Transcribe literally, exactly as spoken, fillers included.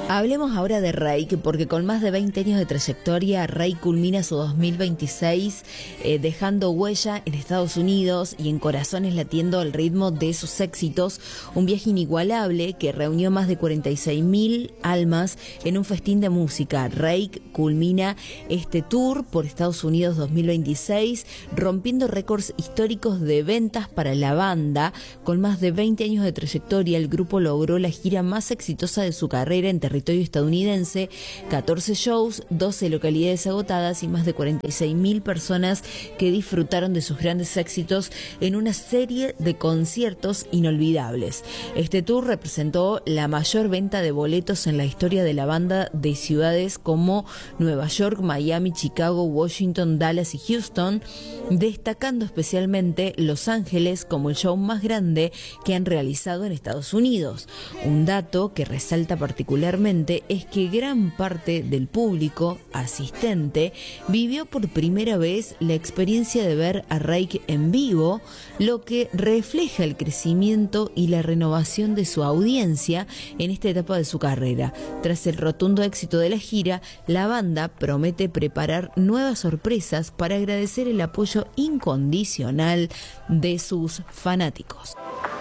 Hablemos ahora de Rake, porque con más de veinte años de trayectoria, Rake culmina su dos mil veintiséis eh, dejando huella en Estados Unidos y en corazones latiendo al ritmo de sus éxitos. Un viaje inigualable que reunió más de cuarenta y seis mil almas en un festín de música. Rake culmina este tour por Estados Unidos dos mil veintiséis, rompiendo récords históricos de ventas para la banda. Con más de veinte años de trayectoria, el grupo logró la gira más exitosa de su carrera en territorio estadounidense, catorce shows, doce localidades agotadas y más de cuarenta y seis mil personas que disfrutaron de sus grandes éxitos en una serie de conciertos inolvidables. Este tour representó la mayor venta de boletos en la historia de la banda de ciudades como Nueva York, Miami, Chicago, Washington, Dallas y Houston, destacando especialmente Los Ángeles como el show más grande que han realizado en Estados Unidos. Un dato que resalta particularmente es que gran parte del público asistente vivió por primera vez la experiencia de ver a Rake en vivo, lo que refleja el crecimiento y la renovación de su audiencia en esta etapa de su carrera. Tras el rotundo éxito de la gira, la banda promete preparar nuevas sorpresas para agradecer el apoyo incondicional de sus fanáticos.